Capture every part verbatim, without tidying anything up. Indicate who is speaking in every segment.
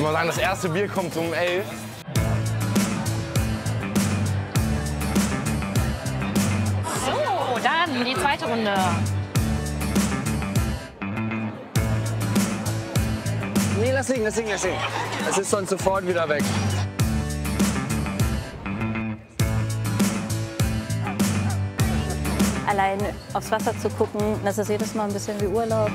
Speaker 1: mal sagen, das erste Bier kommt so um elf.
Speaker 2: So, dann die zweite Runde.
Speaker 3: Nee, lass liegen, lass liegen, lass liegen. Es ist sonst sofort wieder weg.
Speaker 4: Allein aufs Wasser zu gucken, das ist jedes Mal ein bisschen wie Urlaub.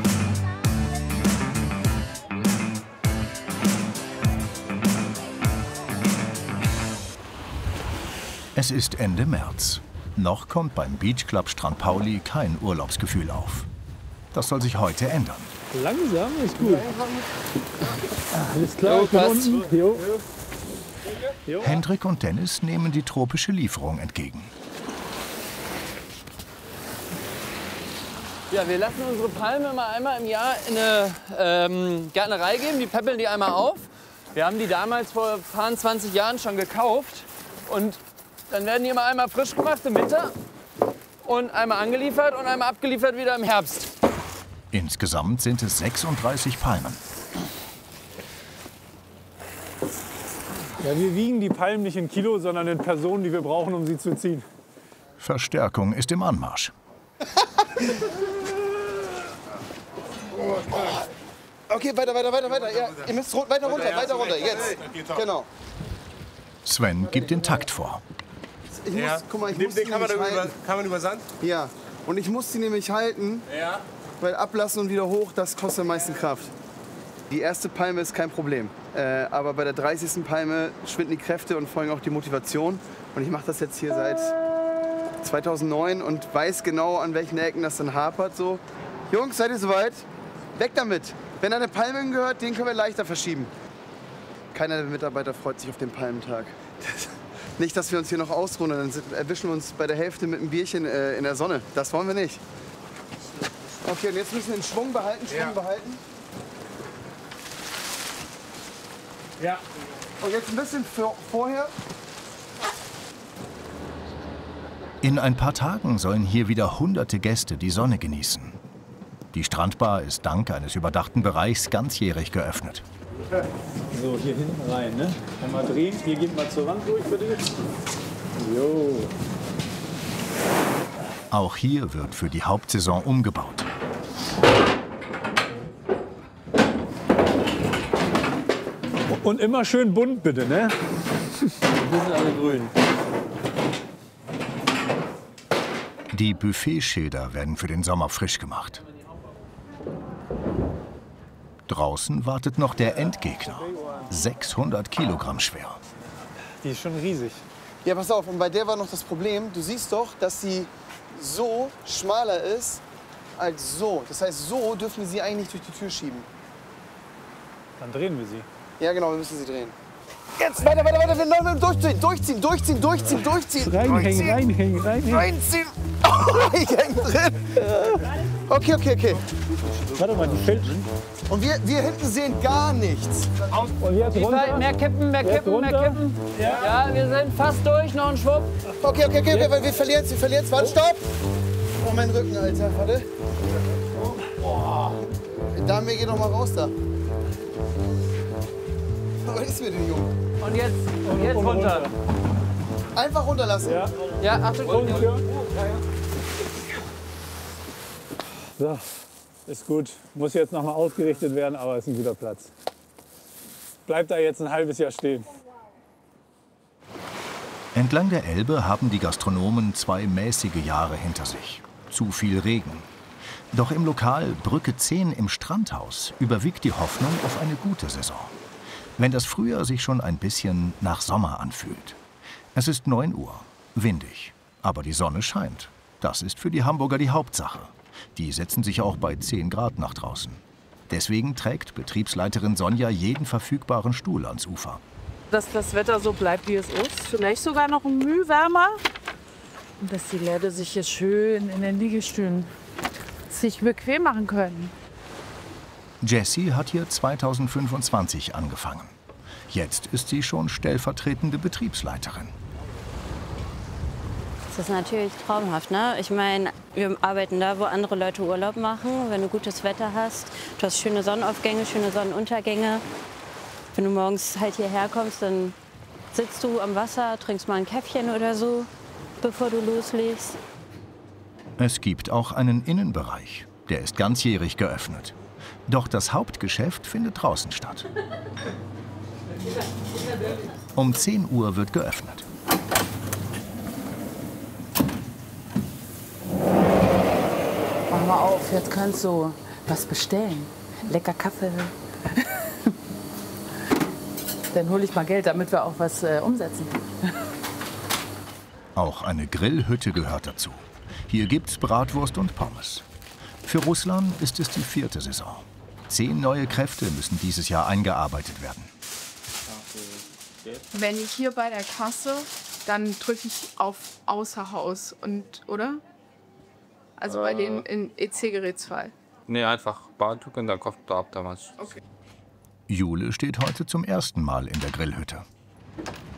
Speaker 5: Es ist Ende März. Noch kommt beim Beach Club Strand Pauli kein Urlaubsgefühl auf. Das soll sich heute ändern.
Speaker 6: Langsam ist gut. Alles klar, ich bin unten. Jo. Jo.
Speaker 5: Hendrik und Dennis nehmen die tropische Lieferung entgegen.
Speaker 7: Ja, wir lassen unsere Palme mal einmal im Jahr in eine ähm, Gärtnerei geben. Die peppeln die einmal auf. Wir haben die damals vor zwanzig Jahren schon gekauft. Und dann werden die immer einmal frisch gemacht im Winter und einmal angeliefert und einmal abgeliefert wieder im Herbst.
Speaker 5: Insgesamt sind es sechsunddreißig Palmen.
Speaker 6: Ja, wir wiegen die Palmen nicht in Kilo, sondern in Personen, die wir brauchen, um sie zu ziehen.
Speaker 5: Verstärkung ist im Anmarsch.
Speaker 3: Okay, weiter, weiter, weiter, weiter. Ja, ihr müsst weiter runter, weiter runter. Jetzt. Genau.
Speaker 5: Sven gibt den Takt vor.
Speaker 3: Ich muss,
Speaker 8: Ja.
Speaker 3: guck mal, ich
Speaker 8: Den,
Speaker 3: muss
Speaker 8: den
Speaker 3: die
Speaker 8: kann, man
Speaker 3: nämlich
Speaker 8: über,
Speaker 3: halten.
Speaker 8: kann man über Sand?
Speaker 3: Ja. Und ich muss die nämlich halten,
Speaker 8: Ja.
Speaker 3: weil ablassen und wieder hoch, das kostet am meisten Kraft. Die erste Palme ist kein Problem. Äh, aber bei der dreißigsten Palme schwinden die Kräfte und vor allem auch die Motivation. Und ich mache das jetzt hier seit zweitausendneun und weiß genau, an welchen Ecken das dann hapert. So. Jungs, seid ihr soweit? Weg damit! Wenn eine Palme gehört, den können wir leichter verschieben. Keiner der Mitarbeiter freut sich auf den Palmentag. Nicht, dass wir uns hier noch ausruhen, dann erwischen wir uns bei der Hälfte mit einem Bierchen äh, in der Sonne. Das wollen wir nicht. Okay, und jetzt müssen wir den Schwung behalten, Schwung
Speaker 8: Ja.
Speaker 3: behalten.
Speaker 8: Ja.
Speaker 3: Und jetzt ein bisschen für, vorher.
Speaker 5: In ein paar Tagen sollen hier wieder hunderte Gäste die Sonne genießen. Die Strandbar ist dank eines überdachten Bereichs ganzjährig geöffnet.
Speaker 6: So, hier hinten rein, ne? Einmal drehen. Hier geht mal zur Wand durch, bitte. Jo.
Speaker 5: Auch hier wird für die Hauptsaison umgebaut.
Speaker 6: Und immer schön bunt, bitte, ne?
Speaker 7: Wir sind alle grün.
Speaker 5: Die Buffetschilder werden für den Sommer frisch gemacht. Draußen wartet noch der Endgegner. sechshundert Kilogramm schwer.
Speaker 6: Die ist schon riesig.
Speaker 3: Ja, pass auf, und bei der war noch das Problem, du siehst doch, dass sie so schmaler ist als so. Das heißt, so dürfen wir sie eigentlich nicht durch die Tür schieben.
Speaker 6: Dann drehen wir sie.
Speaker 3: Ja, genau, wir müssen sie drehen. Jetzt, weiter, weiter, weiter, wir wollen durchziehen, durchziehen, durchziehen, durchziehen, durchziehen.
Speaker 6: Reinhängen, reinhängen, reinhängen.
Speaker 3: Reinziehen. Oh, ich häng drin. Okay, okay, okay.
Speaker 6: Warte mal, die fällt.
Speaker 3: Und wir, wir hinten sehen gar nichts.
Speaker 6: Und jetzt
Speaker 7: Die
Speaker 6: runter.
Speaker 7: Fall- Mehr kippen, mehr
Speaker 6: Jetzt
Speaker 7: kippen, mehr
Speaker 6: runter.
Speaker 7: kippen. Ja. Ja, wir sind fast durch, noch ein Schwupp.
Speaker 3: Okay, okay, okay, okay, weil wir verlieren es, wir verlieren es. Warte, stopp. Oh, mein Rücken, Alter, warte. Oh. Dame, geh doch mal raus da. Was ist mit dem Jungen?
Speaker 7: Und jetzt, und jetzt runter.
Speaker 3: Einfach runterlassen.
Speaker 6: Ja.
Speaker 7: Ja, Achtung,
Speaker 6: Und, ja. So, ist gut. Muss jetzt noch mal ausgerichtet werden, aber ist ein guter Platz. Bleibt da jetzt ein halbes Jahr stehen.
Speaker 5: Entlang der Elbe haben die Gastronomen zwei mäßige Jahre hinter sich. Zu viel Regen. Doch im Lokal Brücke zehn im Strandhaus überwiegt die Hoffnung auf eine gute Saison. Wenn das Frühjahr sich schon ein bisschen nach Sommer anfühlt. Es ist neun Uhr, windig, aber die Sonne scheint. Das ist für die Hamburger die Hauptsache. Die setzen sich auch bei zehn Grad nach draußen. Deswegen trägt Betriebsleiterin Sonja jeden verfügbaren Stuhl ans Ufer.
Speaker 9: Dass das Wetter so bleibt, wie es ist. Vielleicht sogar noch ein Mühe wärmer. Und dass die Leute sich hier schön in den Liegestühlen sich bequem machen können.
Speaker 5: Jessie hat hier zweitausendfünfundzwanzig angefangen. Jetzt ist sie schon stellvertretende Betriebsleiterin.
Speaker 4: Das ist natürlich traumhaft, ne? Ich meine, wir arbeiten da, wo andere Leute Urlaub machen. Wenn du gutes Wetter hast, du hast schöne Sonnenaufgänge, schöne Sonnenuntergänge. Wenn du morgens halt hierher kommst, dann sitzt du am Wasser, trinkst mal ein Käffchen oder so, bevor du loslegst.
Speaker 5: Es gibt auch einen Innenbereich. Der ist ganzjährig geöffnet. Doch das Hauptgeschäft findet draußen statt. Um zehn Uhr wird geöffnet.
Speaker 9: Mach mal auf, jetzt kannst du was bestellen. Lecker Kaffee. Dann hole ich mal Geld, damit wir auch was äh, umsetzen.
Speaker 5: Auch eine Grillhütte gehört dazu. Hier gibt's Bratwurst und Pommes. Für Ruslan ist es die vierte Saison. Zehn neue Kräfte müssen dieses Jahr eingearbeitet werden.
Speaker 10: Wenn ich hier bei der Kasse, dann drücke ich auf Außer Haus, und, oder? Also bei den in E C-Gerätsfall.
Speaker 1: Nee, einfach Bar drücken, dann kommt da ab damals.
Speaker 10: Okay.
Speaker 5: Jule steht heute zum ersten Mal in der Grillhütte.